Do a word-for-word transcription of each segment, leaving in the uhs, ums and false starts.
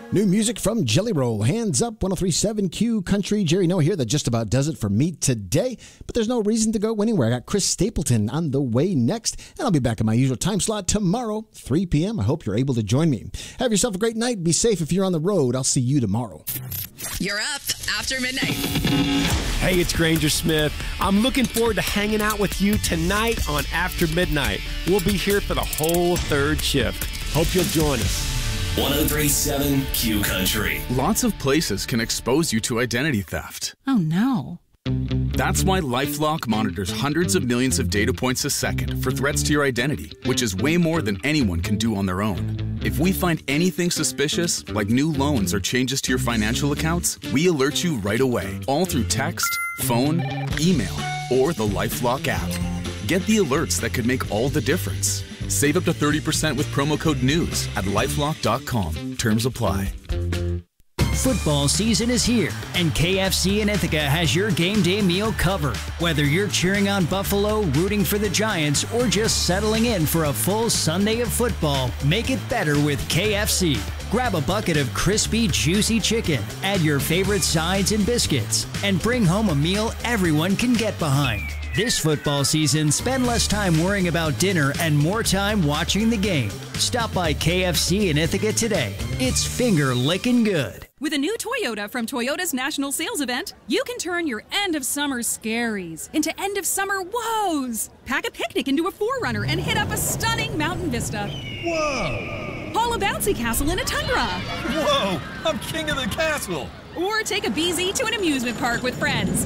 New music from Jelly Roll. Hands up, one oh three point seven Q Country. Jerry Noah here. That just about does it for me today. But there's no reason to go anywhere. I got Chris Stapleton on the way next. And I'll be back in my usual time slot tomorrow, three p.m. I hope you're able to join me. Have yourself a great night. Be safe if you're on the road. I'll see you tomorrow. You're up after midnight. Hey, it's Granger Smith. I'm looking forward to hanging out with you tonight on After Midnight. We'll be here for the whole third shift. Hope you'll join us. one oh three point seven Q Country. Lots of places can expose you to identity theft. Oh, no. That's why LifeLock monitors hundreds of millions of data points a second for threats to your identity, which is way more than anyone can do on their own. If we find anything suspicious, like new loans or changes to your financial accounts, we alert you right away, all through text, phone, email, or the LifeLock app. Get the alerts that could make all the difference. Save up to thirty percent with promo code NEWS at lifelock dot com. Terms apply. Football season is here, and K F C in Ithaca has your game day meal covered. Whether you're cheering on Buffalo, rooting for the Giants, or just settling in for a full Sunday of football, make it better with K F C. Grab a bucket of crispy, juicy chicken, add your favorite sides and biscuits, and bring home a meal everyone can get behind. This football season, spend less time worrying about dinner and more time watching the game. Stop by K F C in Ithaca today. It's finger-licking good. With a new Toyota from Toyota's National Sales Event, you can turn your end-of-summer scaries into end-of-summer woes. Pack a picnic into a four runner and hit up a stunning mountain vista. Whoa! Haul a bouncy castle in a Tundra. Whoa! I'm king of the castle! Or take a B Z to an amusement park with friends.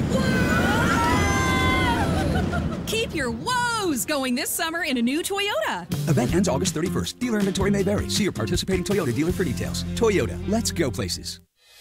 Keep your woes going this summer in a new Toyota. Event ends August thirty-first. Dealer inventory may vary. See your participating Toyota dealer for details. Toyota, let's go places.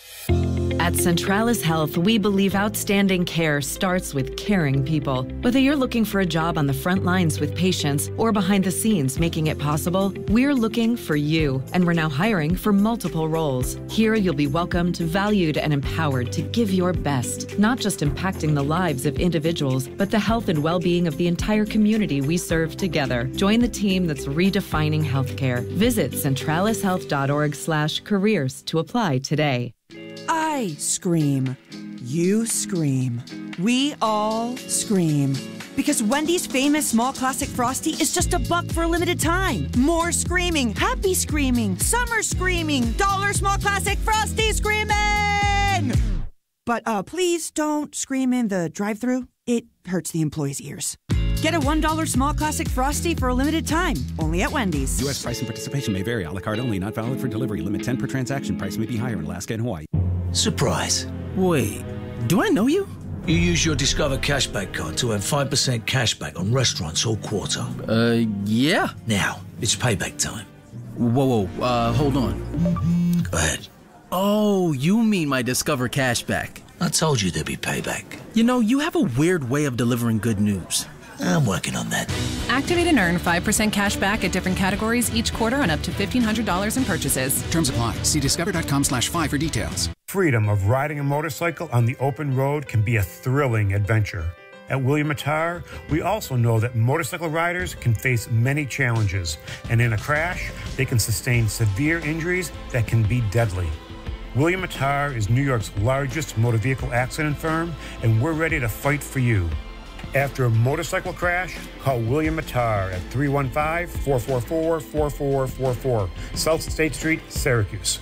At Centralis Health, we believe outstanding care starts with caring people. Whether you're looking for a job on the front lines with patients or behind the scenes making it possible, we're looking for you, and we're now hiring for multiple roles. Here, you'll be welcomed, valued, and empowered to give your best, not just impacting the lives of individuals, but the health and well-being of the entire community we serve together. Join the team that's redefining healthcare. Visit centralishealth.org slash careers to apply today. I scream. You scream. We all scream. Because Wendy's famous small classic Frosty is just a buck for a limited time. More screaming, happy screaming, summer screaming, dollar small classic Frosty screaming! But uh, please don't scream in the drive-thru. It hurts the employees' ears. Get a one dollar small classic Frosty for a limited time, only at Wendy's. U S price and participation may vary. A la carte only, not valid for delivery. Limit ten per transaction. Price may be higher in Alaska and Hawaii. Surprise. Wait, do I know you? You use your Discover Cashback card to earn five percent cashback on restaurants all quarter. Uh, yeah. Now, it's payback time. Whoa, whoa, uh, hold on. Go ahead. Oh, you mean my Discover Cashback. I told you there'd be payback. You know, you have a weird way of delivering good news. I'm working on that. Activate and earn five percent cash back at different categories each quarter on up to fifteen hundred dollars in purchases. Terms apply. See discover.com slash five for details. Freedom of riding a motorcycle on the open road can be a thrilling adventure. At William Attar, we also know that motorcycle riders can face many challenges, and in a crash, they can sustain severe injuries that can be deadly. William Attar is New York's largest motor vehicle accident firm, and we're ready to fight for you. After a motorcycle crash, call William Attar at three one five, four four four, four four four four, South State Street, Syracuse.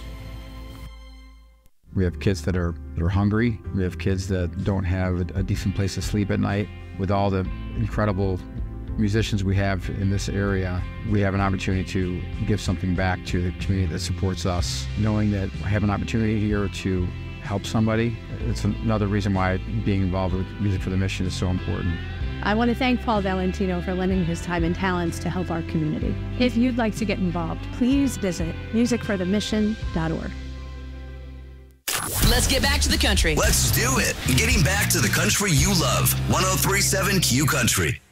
We have kids that are, that are hungry. We have kids that don't have a, a decent place to sleep at night. With all the incredible musicians we have in this area, we have an opportunity to give something back to the community that supports us. Knowing that I have an opportunity here to help somebody, it's another reason why being involved with Music for the Mission is so important. I want to thank Paul Valentino for lending his time and talents to help our community. If you'd like to get involved, please visit music for the mission dot org. Let's get back to the country. Let's do it. Getting back to the country you love. one oh three point seven Q Country.